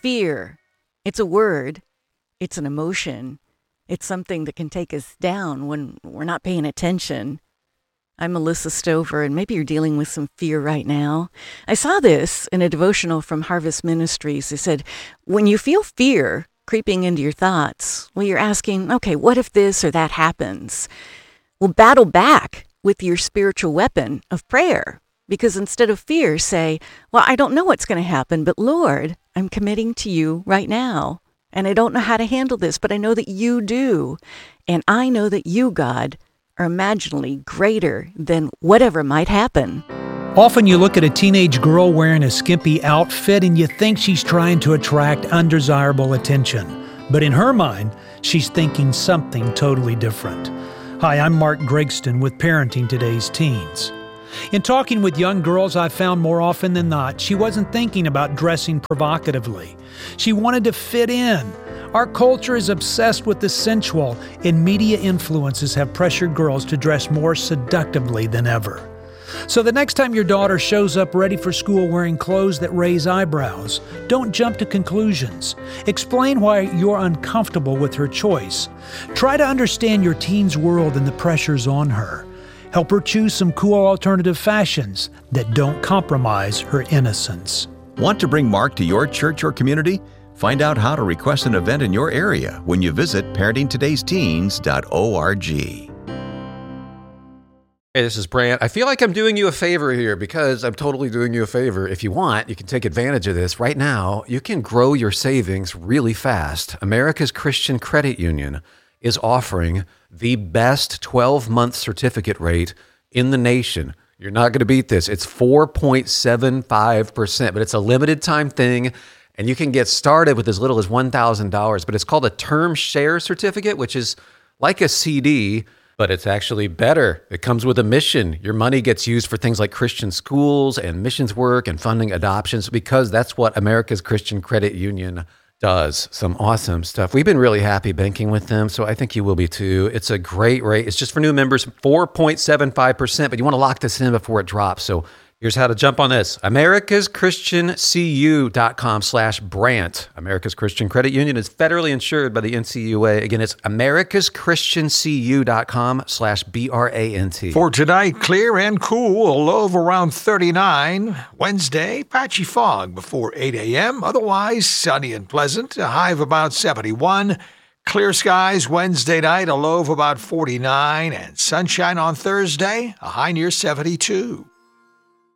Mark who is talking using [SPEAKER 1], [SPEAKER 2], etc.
[SPEAKER 1] Fear. It's a word. It's an emotion. It's something that can take us down when we're not paying attention. I'm Melissa Stover, and maybe you're dealing with some fear right now. I saw this in a devotional from Harvest Ministries. They said, when you feel fear creeping into your thoughts, well, you're asking, okay, what if this or that happens? Well, battle back with your spiritual weapon of prayer. Because instead of fear, say, well, I don't know what's going to happen, but Lord, I'm committing to you right now. And I don't know how to handle this, but I know that you do. And I know that you, God, are imaginally greater than whatever might happen.
[SPEAKER 2] Often you look at a teenage girl wearing a skimpy outfit and you think she's trying to attract undesirable attention. But in her mind, she's thinking something totally different. Hi, I'm Mark Gregston with Parenting Today's Teens. In talking with young girls, I've found more often than not, she wasn't thinking about dressing provocatively. She wanted to fit in. Our culture is obsessed with the sensual, and media influences have pressured girls to dress more seductively than ever. So the next time your daughter shows up ready for school wearing clothes that raise eyebrows, don't jump to conclusions. Explain why you're uncomfortable with her choice. Try to understand your teen's world and the pressures on her. Help her choose some cool alternative fashions that don't compromise her innocence.
[SPEAKER 3] Want to bring Mark to your church or community? Find out how to request an event in your area when you visit parentingtodaysteens.org.
[SPEAKER 4] Hey, this is Brant. I feel like I'm doing you a favor here because I'm totally doing you a favor. If you want, you can take advantage of this. Right now, you can grow your savings really fast. America's Christian Credit Union is offering the best 12-month certificate rate in the nation. You're not going to beat this. It's 4.75%, but it's a limited time thing, and you can get started with as little as $1,000. But it's called a term share certificate, which is like a CD, but it's actually better. It comes with a mission. Your money gets used for things like Christian schools and missions work and funding adoptions because that's what America's Christian Credit Union does. Some awesome stuff. We've been really happy banking with them, so I think you will be too. It's a great rate. It's just for new members, 4.75%, but you want to lock this in before it drops. So here's how to jump on this. AmericasChristianCU.com/Brant. America's Christian Credit Union is federally insured by the NCUA. Again, it's AmericasChristianCU.com/BRANT.
[SPEAKER 5] For tonight, clear and cool, a low of around 39. Wednesday, patchy fog before 8 a.m. Otherwise, sunny and pleasant, a high of about 71. Clear skies Wednesday night, a low of about 49. And sunshine on Thursday, a high near 72.